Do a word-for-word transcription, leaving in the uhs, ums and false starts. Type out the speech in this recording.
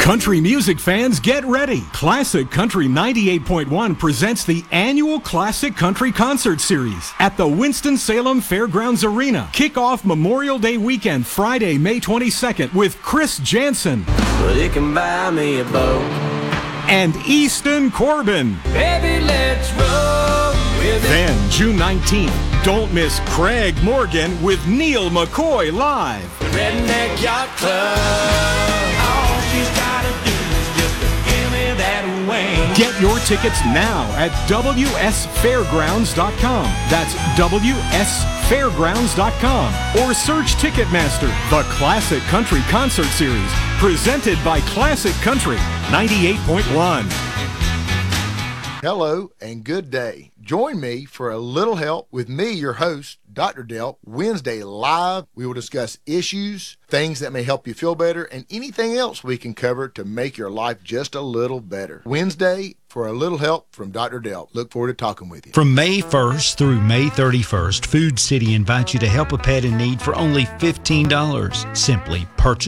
Country music fans, get ready. Classic Country ninety-eight point one presents the annual Classic Country Concert Series at the Winston-Salem Fairgrounds Arena. Kick off Memorial Day weekend, Friday, May twenty-second, with Chris Jansen. But it can buy me a boat. And Easton Corbin. Baby, let's roll with it. Then, June nineteenth, don't miss Craig Morgan with Neil McCoy live. The Redneck Yacht Club. All she's got to do is just give me that wing. Get your tickets now at W S fairgrounds dot com. That's W S fairgrounds dot com. Or search Ticketmaster. The Classic Country Concert Series, presented by Classic Country ninety-eight point one. Hello and good day. Join me for a little help with me, your host, Doctor Delp, Wednesday live. We will discuss issues, things that may help you feel better, and anything else we can cover to make your life just a little better. Wednesday for a little help from Doctor Delp. Look forward to talking with you. From May first through May thirty-first, Food City invites you to help a pet in need for only fifteen dollars. Simply purchase